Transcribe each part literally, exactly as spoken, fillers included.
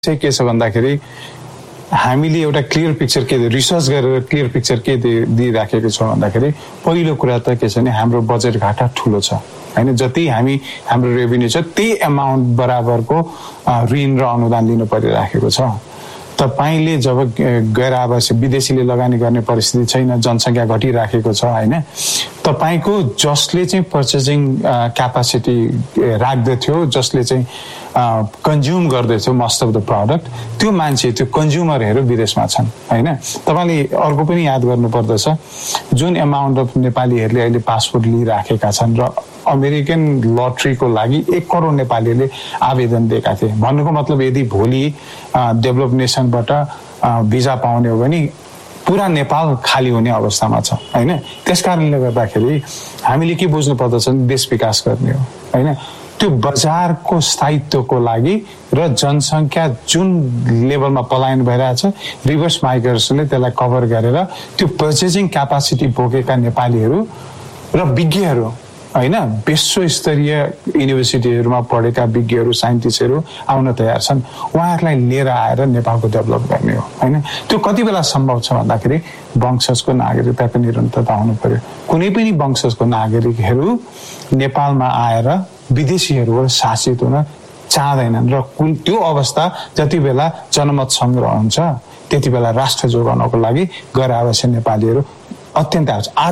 चाहिँ के छ भन्दाखेरि हामीले एउटा क्लियर पिक्चर के रिसर्च गरेर क्लियर पिक्चर के दिइराखेको छौँ भन्दाखेरि पहिलो कुरा त के छ भने हाम्रो बजेट घाटा ठुलो छ हैन। जति हामी हाम्रो रेभिन्यू छ त्यही अमाउन्ट बराबरको ऋण र अनुदान लिनु परिराखेको छ। तपाईले जब गैर आवासीय विदेशीले लगानी गर्ने परिस्थिति छैन, जनसङ्ख्या घटिराखेको छ हैन, तपाईको जसले चाहिँ पर्चेसिङ क्यापासिटी राख्दथ्यो, जसले चाहिँ कन्ज्युम गर्दैथ्यो मोस्ट अफ द प्रोडक्ट, त्यो मान्छे त्यो कन्ज्युमरहरू विदेशमा छन् हैन। तपाईले अर्को पनि याद गर्नुपर्दछ, जुन अमाउन्ट अफ नेपालीहरूले अहिले पासपोर्ट लिइराखेका छन् र अमेरिकन लटरीको लागि एक करोड नेपालीहरूले आवेदन दिएका थिए। भन्नुको मतलब यदि भोलि डेभलप नेसनबाट भिजा पाउने हो भने पुरा नेपाल खाली हुने अवस्थामा छ हैन। त्यसकारणले गर्दाखेरि हामीले के बुझ्नु पर्दछ, देश विकास गर्ने हो हैन। त्यो बजारको स्थायित्वको लागि र जनसङ्ख्या जुन लेभलमा पलायन भइरहेछ, रिभर्स माइग्रेसनले त्यसलाई कभर गरेर त्यो पर्चेसिङ क्यापासिटी बोकेका नेपालीहरू र विज्ञहरू हैन, विश्व स्तरीय युनिभर्सिटीहरूमा पढेका विज्ञहरू साइन्टिस्टहरू आउन तयार छन्। उहाँहरूलाई लिएर आएर नेपालको डेभलप गर्ने हो हैन। त्यो कति बेला सम्भव छ भन्दाखेरि वंशजको नागरिकताको निरन्तरता हुनु पर्यो। कुनै पनि वंशजको नागरिकहरू नेपालमा आएर विदेशीहरू शासित हुन चाहँदैनन् र त्यो अवस्था जति बेला जनमत सङ्ग्रह हुन्छ त्यति बेला राष्ट्र जोगाउनको लागि गैर आवासीय नेपालीहरू अत्यन्त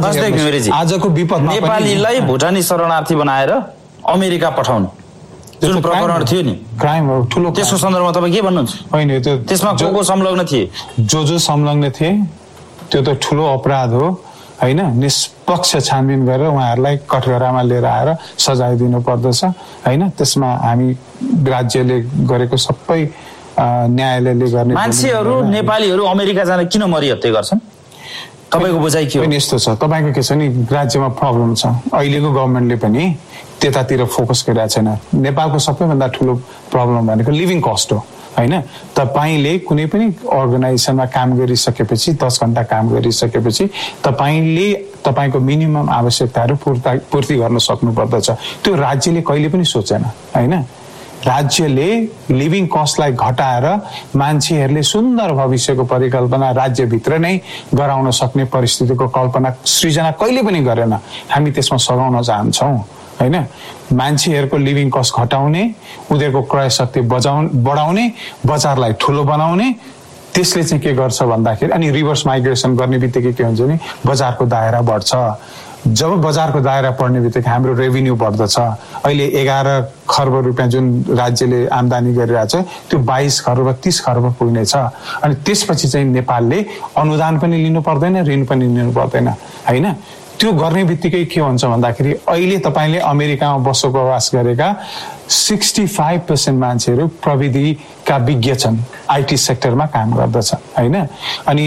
आज आजको विपदमा नेपालीलाई भुटानी शरणार्थी बनाएर अमेरिका पठाउनु जुन प्रकरण थियो नि, क्राइम हो ठुलो। त्यसको सन्दर्भमा तपाईँ के भन्नुहुन्छ? होइन, त्यो त्यसमा को को संलग्न थिए? जो जो संलग्न थिए त्यो त ठुलो अपराध हो हैन। निष्पक्ष छानबिन गरेर उहाँहरूलाई कठघरामा लिएर आएर सजाय दिनु पर्दछ हैन। त्यसमा हामी राज्यले गरेको सबै न्यायालयले गर्ने। मान्छेहरू नेपालीहरू अमेरिका जान किन मरिहत्ते गर्छन्? तपाईको बुझाइ के हो? यस्तो छ, तपाईको के छ नि, राज्यमा प्रब्लम छ। अहिलेको गभर्नमेन्टले पनि त्यतातिर फोकस गरिरहेको छैन। नेपालको सबैभन्दा ठुलो प्रब्लम भनेको लिभिङ कस्ट हो हैन। तपाईले कुनै पनि अर्गनाइजेसनमा काम गरिसकेपछि, दस घण्टा काम गरिसकेपछि तपाईले तपाईको मिनिमम आवश्यकताहरू पूर्ति गर्न सक्नु पर्दछ। त्यो राज्यले कहिले पनि सोचेन हैन। राज्यले लिभिङ कस्टलाई घटाएर मान्छेहरूले सुन्दर भविष्यको परिकल्पना राज्यभित्र नै गराउन सक्ने परिस्थितिको कल्पना सृजना कहिले पनि गरेन। हामी त्यसमा सघाउन चाहन्छौँ हैन। मान्छेहरूको लिभिङ कस्ट घटाउने, उनीहरूको क्रय शक्ति बजाउ बढाउने, बजारलाई ठुलो बनाउने, त्यसले चाहिँ के गर्छ भन्दाखेरि अनि रिभर्स माइग्रेसन गर्ने बित्तिकै के हुन्छ भने बजारको दायरा बढ्छ। जब बजारको दायरा बढ्ने बित्तिकै हाम्रो रेभिन्यू बढ्दछ। अहिले एघार खर्ब रुपियाँ जुन राज्यले आम्दानी गरिरहेछ त्यो बाइस खर्ब तीस खर्ब पुग्नेछ। अनि त्यसपछि चाहिँ नेपालले अनुदान पनि लिनु पर्दैन, ऋण पनि लिनु पर्दैन हैन। त्यो गर्ने बित्तिकै के हुन्छ भन्दाखेरि अहिले तपाईले अमेरिकामा बसोबास गरेका सिक्सटी फाइभ पर्सेन्ट मान्छेहरू प्रविधिका विज्ञ छन्, आइटी सेक्टरमा काम गर्दछ हैन। अनि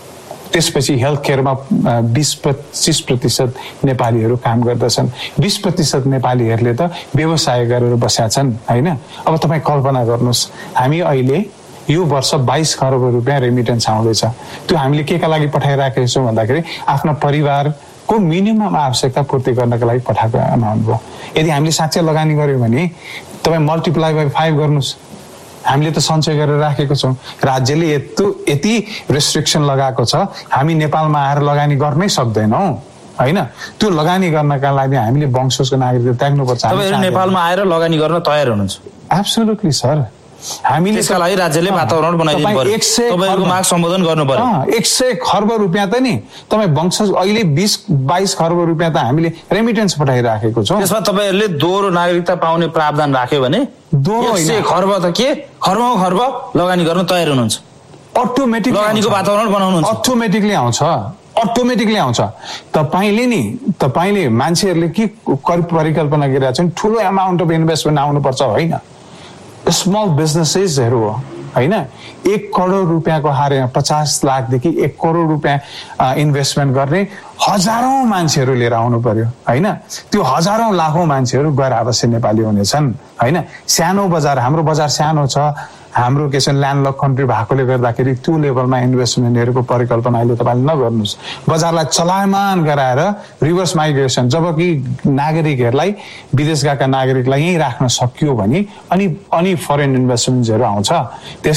त्यसपछि हेल्थ केयरमा बीस पच्चीस प्रतिशत नेपालीहरू काम गर्दछन्। बीस प्रतिशत नेपालीहरूले त व्यवसाय गरेर बसेका छन् हैन। अब तपाईँ कल्पना गर्नुहोस्, हामी अहिले यो वर्ष बाइस खरब रुपियाँ रेमिटेन्स आउँदैछ। त्यो हामीले के का लागि पठाइराखेका छौँ भन्दाखेरि आफ्ना परिवारको मिनिमम आवश्यकता पूर्ति गर्नका लागि पठाएको अमाउन्ट हो। यदि हामीले साँच्चै लगानी गर्यौँ भने तपाईँ मल्टिप्लाई बाई फाइभ गर्नुहोस्। हामीले त सञ्चय गरेर राखेको छौँ। राज्यले यत्रो यति रेस्ट्रिक्सन लगाएको छ, हामी नेपालमा आएर लगानी गर्नै सक्दैनौँ हैन। त्यो लगानी गर्नका लागि हामीले वंशजको नागरिकता त्याग्नुपर्छ। तपाईहरु नेपालमा आएर लगानी गर्न तयार हुनुहुन्छ? Absolutely sir. हामीले त्यसका लागि राज्यले वातावरण बनाइदिनु पर्यो। तपाईहरुको माग सम्बोधन गर्नु पर्यो। एक सय खर्ब रुपियाँ त नि तपाईँ वंशज अहिले बीस बाइस खर्ब रुपियाँ त हामीले रेमिटेन्स पठाइराखेको छौँ। त्यसमा तपाईहरुले दोहोरो नागरिकता पाउने प्रावधान राख्यो भने दोहोरो एक सय खर्ब त के खर्बौं खर्ब लगानी गर्न तयार हुनुहुन्छ? अटोमेटिक लगानीको वातावरण बनाउनुहुन्छ? अटोमेटिकली आउँछ, अटोमेटिकली आउँछ। तपाईले नि तपाईले मान्छेहरूले के परिकल्पना गरिरहेका छन्, ठुलो अमाउन्ट अफ इन्भेस्टमेन्ट आउनुपर्छ होइन। स्मल बिजनेसेसहरू हो होइन। एक करोड रुपियाँको हारे पचास लाखदेखि एक करोड रुपियाँ इन्भेस्टमेन्ट गर्ने हजारौँ मान्छेहरू लिएर आउनु पर्यो होइन। त्यो हजारौँ लाखौँ मान्छेहरू गैर आवासीय नेपाली हुनेछन् होइन। सानो बजार, हाम्रो बजार सानो छ, हाम्रो के छ ल्यान्डलक कन्ट्री भएकोले गर्दाखेरि त्यो लेभलमा इन्भेस्टमेन्टहरूको परिकल्पना अहिले तपाईँले नगर्नुहोस्। बजारलाई चलायमान गराएर रिभर्स माइग्रेसन, जबकि नागरिकहरूलाई विदेश गएका नागरिकलाई यहीँ राख्न सकियो भने अनि अनि फरेन इन्भेस्टमेन्ट्सहरू आउँछ।